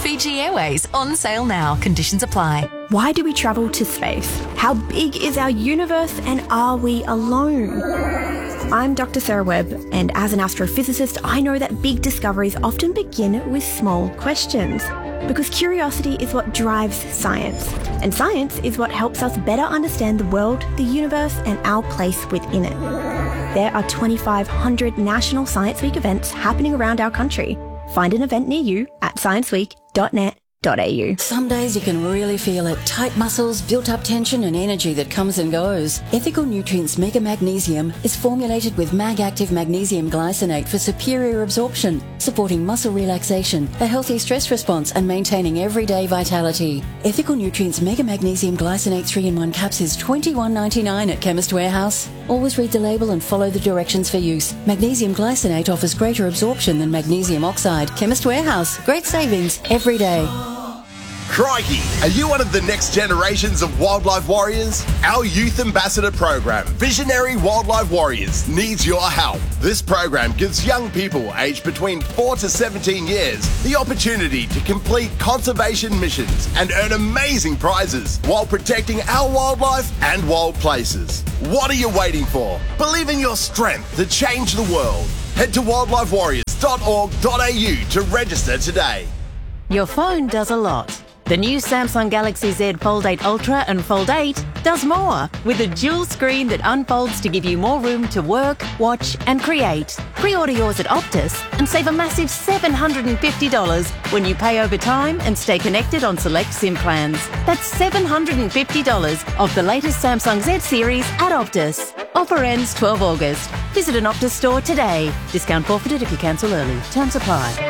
Fiji Airways, on sale now. Conditions apply. Why do we travel to space? How big is our universe, and are we alone? I'm Dr. Sarah Webb, and as an astrophysicist, I know that big discoveries often begin with small questions. Because curiosity is what drives science, and science is what helps us better understand the world, the universe, and our place within it. There are 2,500 National Science Week events happening around our country. Find an event near you at scienceweek.net.au. Some days you can really feel it. Tight muscles, built-up tension and energy that comes and goes. Ethical Nutrients Mega Magnesium is formulated with Mag-Active Magnesium Glycinate for superior absorption, supporting muscle relaxation, a healthy stress response and maintaining everyday vitality. Ethical Nutrients Mega Magnesium Glycinate 3-in-1 caps is $21.99 at Chemist Warehouse. Always read the label and follow the directions for use. Magnesium Glycinate offers greater absorption than magnesium oxide. Chemist Warehouse. Great savings every day. Crikey! Are you one of the next generations of wildlife warriors? Our Youth Ambassador program, Visionary Wildlife Warriors, needs your help. This program gives young people aged between 4 to 17 years the opportunity to complete conservation missions and earn amazing prizes while protecting our wildlife and wild places. What are you waiting for? Believe in your strength to change the world. Head to wildlifewarriors.org.au to register today. Your phone does a lot. The new Samsung Galaxy Z Fold 8 Ultra and Fold 8 does more, with a dual screen that unfolds to give you more room to work, watch and create. Pre-order yours at Optus and save a massive $750 when you pay over time and stay connected on select SIM plans. That's $750 of the latest Samsung Z series at Optus. Offer ends 12 August. Visit an Optus store today. Discount forfeited if you cancel early. Terms apply.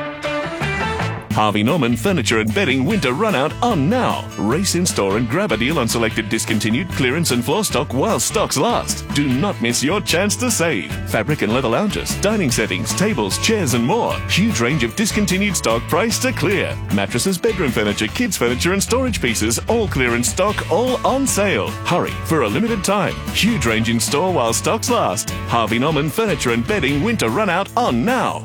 Harvey Norman Furniture and Bedding Winter Runout on now. Race in store and grab a deal on selected discontinued clearance and floor stock while stocks last. Do not miss your chance to save. Fabric and leather lounges, dining settings, tables, chairs and more. Huge range of discontinued stock priced to clear. Mattresses, bedroom furniture, kids furniture and storage pieces, all clearance stock, all on sale. Hurry for a limited time. Huge range in store while stocks last. Harvey Norman Furniture and Bedding Winter Runout on now.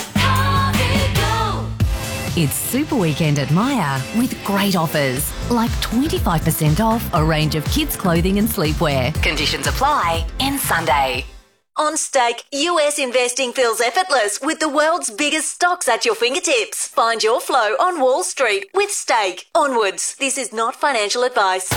It's Super Weekend at Myer with great offers, like 25% off a range of kids' clothing and sleepwear. Conditions apply. End Sunday. On Stake, US investing feels effortless with the world's biggest stocks at your fingertips. Find your flow on Wall Street with Stake. Onwards. This is not financial advice.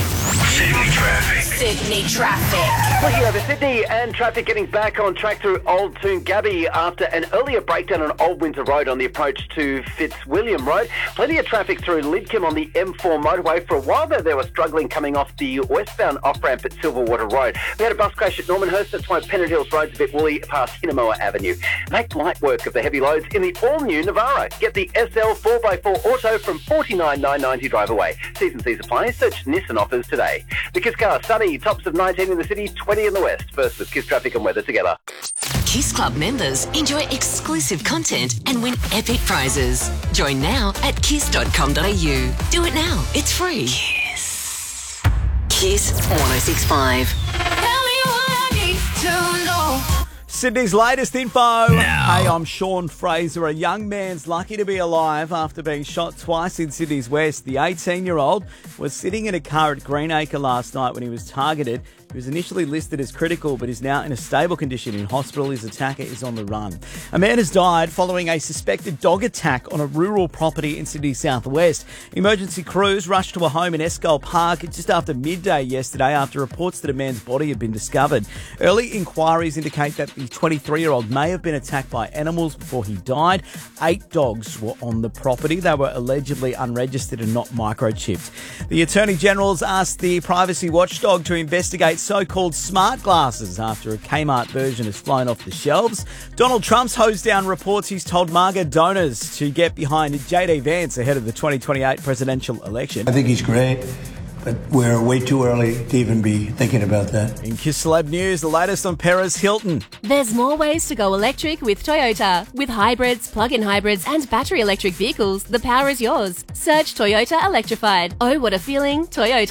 Sydney traffic. Looking over Sydney and traffic getting back on track through Old Toongabbie after an earlier breakdown on Old Windsor Road on the approach to Fitzwilliam Road. Plenty of traffic through Lidcombe on the M4 motorway. For a while there, they were struggling coming off the westbound off-ramp at Silverwater Road. We had a bus crash at Normanhurst. That's why Pennant Hills Road's a bit woolly past Hinnamoa Avenue. Make light work of the heavy loads in the all-new Navara. Get the SL 4x4 Auto from $49,990 drive away. T's and C's apply. Search Nissan offers today. The Kiss Car, sunny, tops of 19 in the city, 20 in the west. First with Kiss Traffic and Weather together. Kiss Club members enjoy exclusive content and win epic prizes. Join now at kiss.com.au. Do it now. It's free. Kiss. Kiss 106.5. Tell me what I need to know. Sydney's latest info. Hey, I'm Sean Fraser. A young man's lucky to be alive after being shot twice in Sydney's west. The 18-year-old was sitting in a car at Greenacre last night when he was targeted. He was initially listed as critical, but is now in a stable condition in hospital. His attacker is on the run. A man has died following a suspected dog attack on a rural property in Sydney southwest. Emergency crews rushed to a home in Escol Park just after midday yesterday after reports that a man's body had been discovered. Early inquiries indicate that the 23-year-old may have been attacked by animals before he died. 8 dogs were on the property. They were allegedly unregistered and not microchipped. The Attorney General's asked the privacy watchdog to investigate so-called smart glasses after a Kmart version has flown off the shelves. Donald Trump's hosed down reports he's told MAGA donors to get behind JD Vance ahead of the 2028 presidential election. I think he's great, but we're way too early to even be thinking about that. In Kiss Celeb News, the latest on Perez Hilton. There's more ways to go electric with Toyota. With hybrids, plug-in hybrids and battery electric vehicles, the power is yours. Search Toyota Electrified. Oh, what a feeling, Toyota.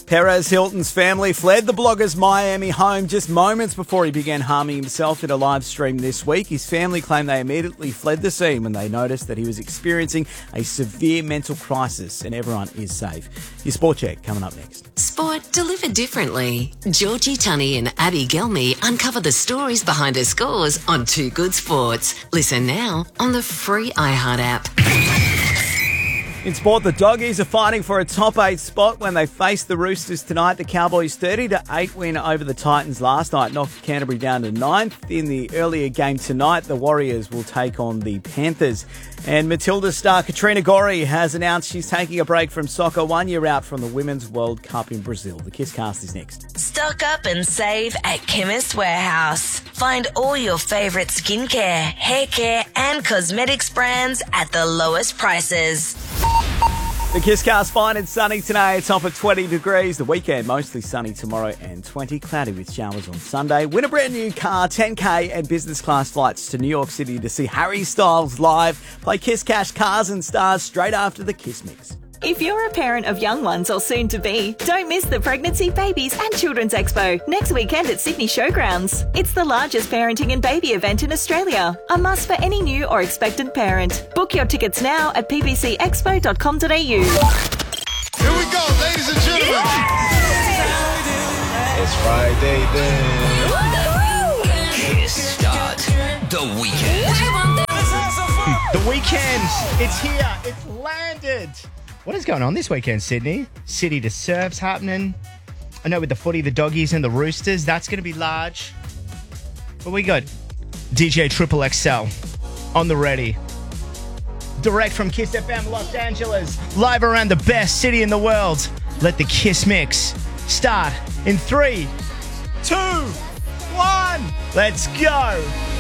Perez Hilton's family fled the blogger's Miami home just moments before he began harming himself in a live stream this week. His family claimed they immediately fled the scene when they noticed that he was experiencing a severe mental crisis, and everyone is safe. Your Sport Check coming up next. Sport delivered differently. Georgie Tunney and Abby Gelmy uncover the stories behind her scores on Too Good Sports. Listen now on the free iHeart app. In sport, the Doggies are fighting for a top 8 spot when they face the Roosters tonight. The Cowboys' 30-8 win over the Titans last night knocked Canterbury down to 9th. In the earlier game tonight, the Warriors will take on the Panthers. And Matilda star Katrina Gorry has announced she's taking a break from soccer 1 year out from the Women's World Cup in Brazil. The Kisscast is next. Stock up and save at Chemist Warehouse. Find all your favourite skincare, hair care and cosmetics brands at the lowest prices. The Kisscast fine and sunny today, a top of 20 degrees. The weekend, mostly sunny tomorrow and 20, cloudy with showers on Sunday. Win a brand new car, 10K and business class flights to New York City to see Harry Styles live. Play Kiss Cash Cars and Stars straight after the Kiss Mix. If you're a parent of young ones or soon to be, don't miss the Pregnancy, Babies and Children's Expo next weekend at Sydney Showgrounds. It's the largest parenting and baby event in Australia. A must for any new or expectant parent. Book your tickets now at ppcexpo.com.au. Here we go, ladies and gentlemen. It's Friday then. Start the weekend. The weekend, it's here, it's landed. What is going on this weekend, Sydney? City to Surf's happening. I know with the footy, the Doggies and the Roosters, that's going to be large. But we got DJ Triple XL on the ready. Direct from Kiss FM Los Angeles, live around the best city in the world. Let the Kiss Mix start in 3, 2, 1. Let's go.